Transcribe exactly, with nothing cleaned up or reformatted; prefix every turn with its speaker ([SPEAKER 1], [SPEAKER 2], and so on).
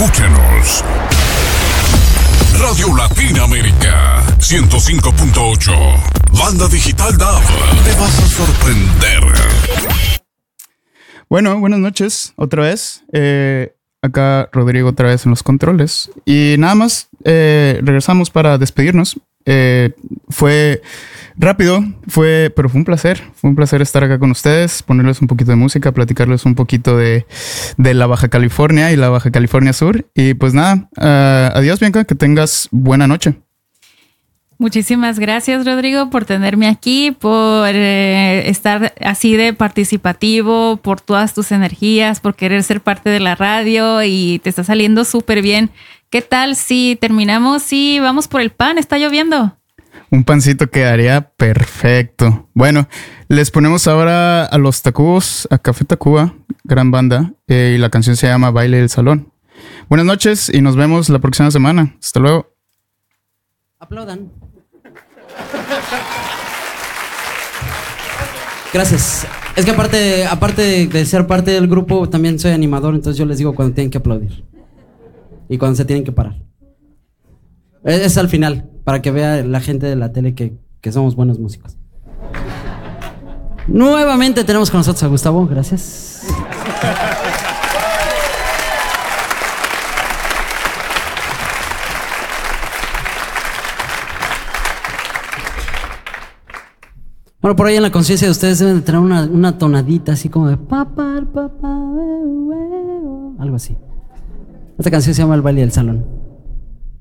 [SPEAKER 1] Escúchenos. Radio Latina América ciento cinco punto ocho. Banda Digital D A B. Te vas a sorprender.
[SPEAKER 2] Bueno, buenas noches otra vez. Eh, acá Rodrigo otra vez en los controles. Y nada más eh, regresamos para despedirnos. Eh, fue rápido, fue, pero fue un placer. Fue un placer estar acá con ustedes, ponerles un poquito de música, platicarles un poquito de, de la Baja California y la Baja California Sur. Y pues nada, uh, adiós Bianca, que tengas buena noche.
[SPEAKER 3] Muchísimas gracias, Rodrigo, por tenerme aquí, por eh, estar así de participativo, por todas tus energías, por querer ser parte de la radio y te está saliendo súper bien. ¿Qué tal si terminamos y vamos por el pan? Está lloviendo.
[SPEAKER 2] Un pancito quedaría perfecto. Bueno, les ponemos ahora a los Tacubos, a Café Tacuba, gran banda, eh, y la canción se llama Baile del Salón. Buenas noches y nos vemos la próxima semana. Hasta luego.
[SPEAKER 4] Aplaudan. Gracias. Es que aparte, aparte de ser parte del grupo, también soy animador, entonces yo les digo cuando tienen que aplaudir y cuando se tienen que parar. Es, es al final, para que vea la gente de la tele que, que somos buenos músicos. Nuevamente tenemos con nosotros a Gustavo, gracias. Bueno, por ahí en la conciencia de ustedes deben de tener una, una tonadita así como de papá, papá, algo así. Esta canción se llama El Baile del Salón.